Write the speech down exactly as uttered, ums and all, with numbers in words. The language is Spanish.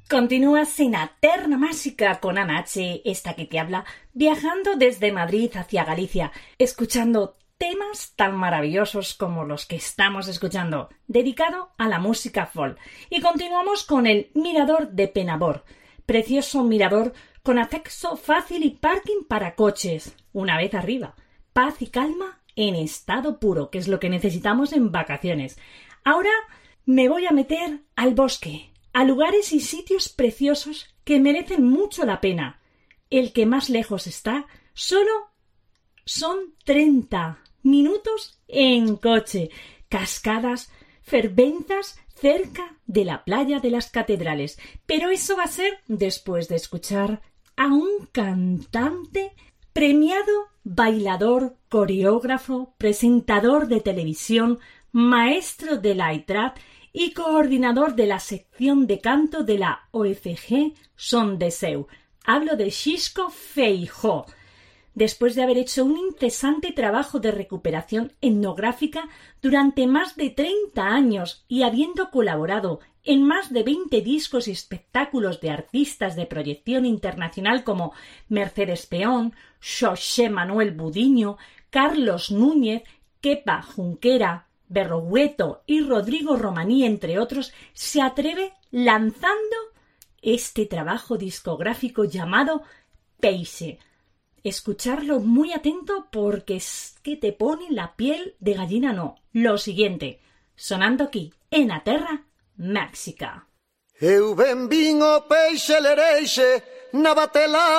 Continúas en Aterna Másica con Ana H., esta que te habla, viajando desde Madrid hacia Galicia, escuchando temas tan maravillosos como los que estamos escuchando, dedicado a la música folk. Y continuamos con el Mirador de Penabor, precioso mirador con acceso fácil y parking para coches. Una vez arriba, paz y calma en estado puro, que es lo que necesitamos en vacaciones. Ahora me voy a meter al bosque, a lugares y sitios preciosos que merecen mucho la pena. El que más lejos está, solo son treinta minutos en coche. Cascadas, fervenzas cerca de la playa de las Catedrales. Pero eso va a ser después de escuchar a un cantante premiado, bailador, coreógrafo, presentador de televisión, maestro de la I T R A T y coordinador de la sección de canto de la O F G Son de Seu. Hablo de Xisco Feijóo. Después de haber hecho un incesante trabajo de recuperación etnográfica durante más de treinta años y habiendo colaborado en más de veinte discos y espectáculos de artistas de proyección internacional como Mercedes Peón, Xosé Manuel Budiño, Carlos Núñez, Kepa Junquera, Berrogueto y Rodrigo Romaní, entre otros, se atreve lanzando este trabajo discográfico llamado Peixe. Escucharlo muy atento porque es que te pone la piel de gallina, no. Lo siguiente, sonando aquí en Aterra Máxica. Eu ben vin o peixe lereixe na batela